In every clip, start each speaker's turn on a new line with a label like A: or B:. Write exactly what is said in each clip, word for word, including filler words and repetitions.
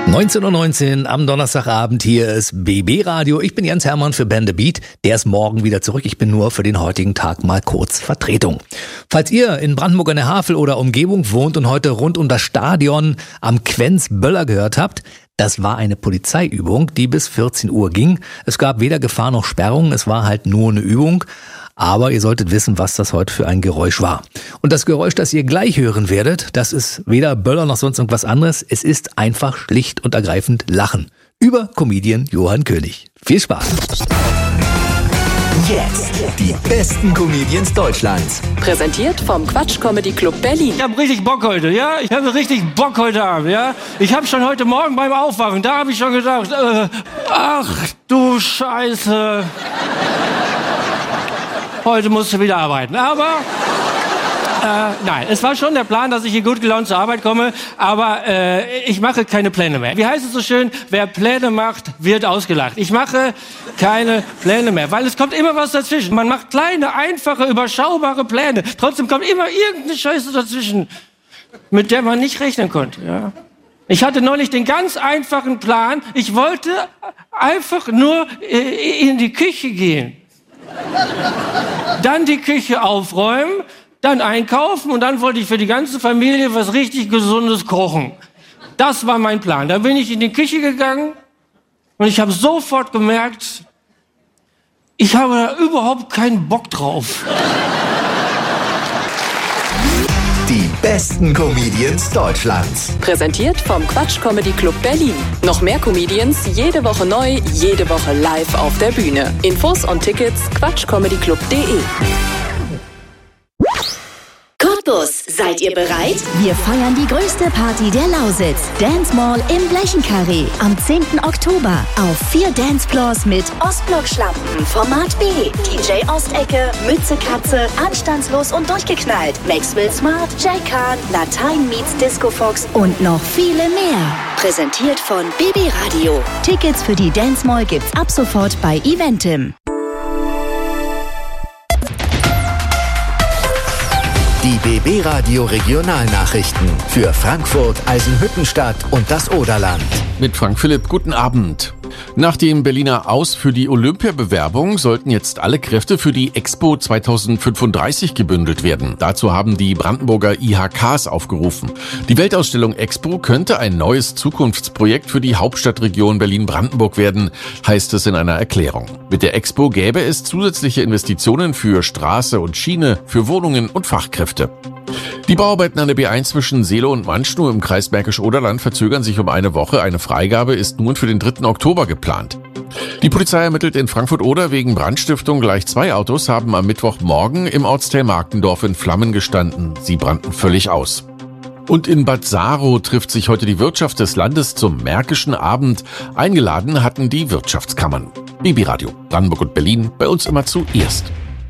A: neunzehn Uhr neunzehn am Donnerstagabend, hier ist B B Radio. Ich bin Jens Hermann für Ben the Beat. Der ist morgen wieder zurück. Ich bin nur für den heutigen Tag mal kurz Vertretung. Falls ihr in Brandenburg an der Havel oder Umgebung wohnt und heute rund um das Stadion am Quenz Böller gehört habt, das war eine Polizeiübung, die bis vierzehn Uhr ging. Es gab weder Gefahr noch Sperrung, es war halt nur eine Übung. Aber ihr solltet wissen, was das heute für ein Geräusch war. Und das Geräusch, das ihr gleich hören werdet, das ist weder Böller noch sonst irgendwas anderes. Es ist einfach schlicht und ergreifend Lachen. Über Comedian Johann König. Viel Spaß.
B: Jetzt die besten Comedians Deutschlands.
C: Präsentiert vom Quatsch Comedy Club Berlin.
D: Ich hab richtig Bock heute, ja? Ich habe richtig Bock heute Abend, ja? Ich habe schon heute Morgen beim Aufwachen, da habe ich schon gedacht, äh, ach du Scheiße. Heute musst du wieder arbeiten. Aber, äh, nein, es war schon der Plan, dass ich hier gut gelaunt zur Arbeit komme. Aber äh, ich mache keine Pläne mehr. Wie heißt es so schön? Wer Pläne macht, wird ausgelacht. Ich mache keine Pläne mehr, weil es kommt immer was dazwischen. Man macht kleine, einfache, überschaubare Pläne. Trotzdem kommt immer irgendeine Scheiße dazwischen, mit der man nicht rechnen konnte. Ja? Ich hatte neulich den ganz einfachen Plan. Ich wollte einfach nur äh, in die Küche gehen. Dann die Küche aufräumen, dann einkaufen und dann wollte ich für die ganze Familie was richtig Gesundes kochen. Das war mein Plan. Dann bin ich in die Küche gegangen und ich habe sofort gemerkt, ich habe da überhaupt keinen Bock drauf.
B: Die besten Comedians Deutschlands.
C: Präsentiert vom Quatsch Comedy Club Berlin. Noch mehr Comedians, jede Woche neu, jede Woche live auf der Bühne. Infos und Tickets quatschcomedyclub punkt de.
E: Cottbus, seid ihr bereit? Wir feiern die größte Party der Lausitz. Dance Mall im Blechenkarree. Am zehnten Oktober. Auf vier Dancefloors mit Ostblock-Schlampen, Format B, D J Ostecke, Mütze Katze, Anstandslos und durchgeknallt, Maxwell Smart, Jay Khan, Latein meets Disco Fox und noch viele mehr. Präsentiert von B B Radio. Tickets für die Dance Mall gibt's ab sofort bei Eventim.
B: Die B B Radio Regionalnachrichten für Frankfurt, Eisenhüttenstadt und das Oderland.
F: Mit Frank Philipp, guten Abend. Nach dem Berliner Aus für die Olympiabewerbung sollten jetzt alle Kräfte für die Expo zweitausendfünfunddreißig gebündelt werden. Dazu haben die Brandenburger I H Ks aufgerufen. Die Weltausstellung Expo könnte ein neues Zukunftsprojekt für die Hauptstadtregion Berlin-Brandenburg werden, heißt es in einer Erklärung. Mit der Expo gäbe es zusätzliche Investitionen für Straße und Schiene, für Wohnungen und Fachkräfte. Die Bauarbeiten an der B eins zwischen Seelow und Manschnow im Kreis Märkisch-Oderland verzögern sich um eine Woche. Eine Freigabe ist nun für den dritten Oktober geplant. Die Polizei ermittelt in Frankfurt-Oder wegen Brandstiftung. Gleich zwei Autos haben am Mittwochmorgen im Ortsteil Markendorf in Flammen gestanden. Sie brannten völlig aus. Und in Bad Saarow trifft sich heute die Wirtschaft des Landes zum Märkischen Abend. Eingeladen hatten die Wirtschaftskammern. B B Radio, Brandenburg und Berlin, bei uns immer zuerst.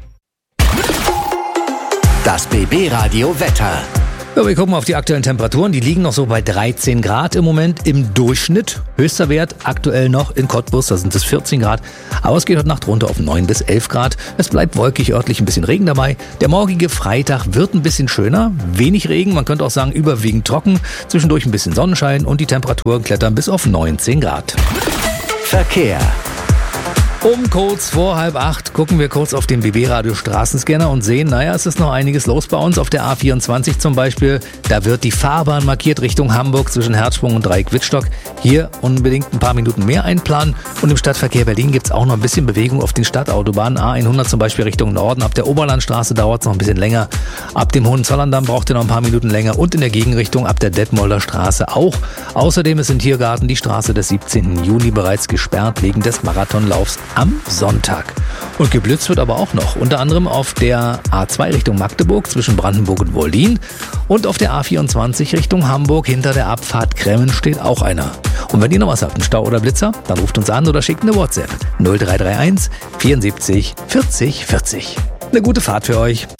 B: Das B B Radio Wetter.
A: Ja, wir gucken mal auf die aktuellen Temperaturen. Die liegen noch so bei dreizehn Grad im Moment im Durchschnitt. Höchster Wert aktuell noch in Cottbus, da sind es vierzehn Grad. Aber es geht heute Nacht runter auf neun bis elf Grad. Es bleibt wolkig, örtlich ein bisschen Regen dabei. Der morgige Freitag wird ein bisschen schöner. Wenig Regen, man könnte auch sagen überwiegend trocken. Zwischendurch ein bisschen Sonnenschein und die Temperaturen klettern bis auf neunzehn Grad.
B: Verkehr.
A: Um kurz vor halb acht gucken wir kurz auf den B B-Radio Straßenscanner und sehen, naja, es ist noch einiges los bei uns. Auf der A vierundzwanzig zum Beispiel, da wird die Fahrbahn markiert Richtung Hamburg zwischen Herzsprung und Dreieck-Wittstock. Hier unbedingt ein paar Minuten mehr einplanen. Und im Stadtverkehr Berlin gibt's auch noch ein bisschen Bewegung auf den Stadtautobahnen. A hundert zum Beispiel Richtung Norden. Ab der Oberlandstraße dauert es noch ein bisschen länger. Ab dem Hohenzollerndamm braucht ihr noch ein paar Minuten länger. Und in der Gegenrichtung ab der Detmolder Straße auch. Außerdem ist in Tiergarten die Straße des siebzehnten Juni bereits gesperrt wegen des Marathonlaufs am Sonntag. Und geblitzt wird aber auch noch, unter anderem auf der A zwei Richtung Magdeburg zwischen Brandenburg und Wollin und auf der A vierundzwanzig Richtung Hamburg hinter der Abfahrt Kremmen steht auch einer. Und wenn ihr noch was habt, einen Stau oder Blitzer, dann ruft uns an oder schickt eine WhatsApp null drei drei eins vierundsiebzig vierzig vierzig. Eine gute Fahrt für euch.